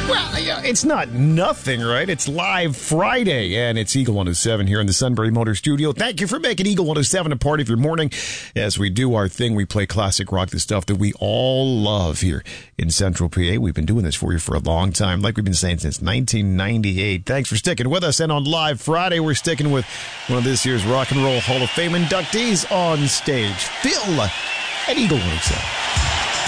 Well, yeah, it's not nothing, right? It's Live Friday, and it's Eagle 107 here in the Sunbury Motor Studio. Thank you for making Eagle 107 a part of your morning. As we do our thing, we play classic rock, the stuff that we all love here in Central PA. We've been doing this for you for a long time, like we've been saying since 1998. Thanks for sticking with us. And on Live Friday, we're sticking with one of this year's Rock and Roll Hall of Fame inductees on stage, Phil at Eagle 107.